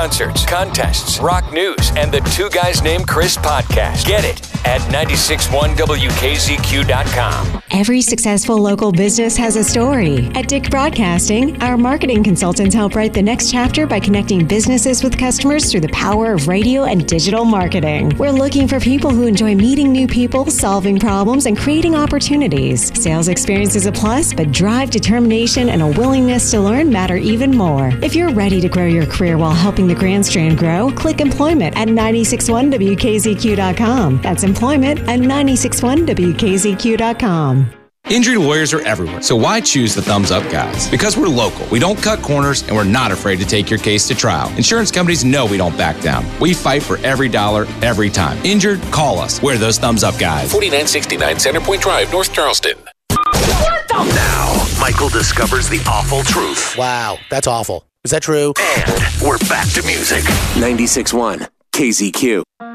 concerts, contests, rock news, and the Two Guys Named Chris podcast. Get it at 961WKZQ.com. Every successful local business has a story. At Dick Broadcasting, our marketing consultants help write the next chapter by connecting businesses with customers through the power of radio and digital marketing. We're looking for people who enjoy meeting new people, solving problems, and creating opportunities. Sales experience is a plus, but drive, determination, and a willingness to learn matter even more. If you're ready to grow your career while helping the Grand Strand grow, click employment at 961WKZQ.com. That's employment at 961WKZQ.com. Injury lawyers are everywhere, so why choose the Thumbs Up guys? Because we're local, we don't cut corners, and we're not afraid to take your case to trial. Insurance companies know we don't back down. We fight for every dollar, every time. Injured? Call us. We're those Thumbs Up guys. 4969 Centerpoint Drive, North Charleston. What the? Now, Michael discovers the awful truth. Wow, that's awful. Is that true? And we're back to music. 96.1 KZQ.